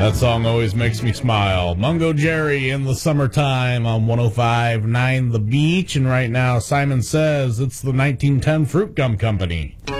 That song always makes me smile. Mungo Jerry in the summertime on 105.9 The Beach. And right now, Simon Says it's the 1910 Fruit Gum Company.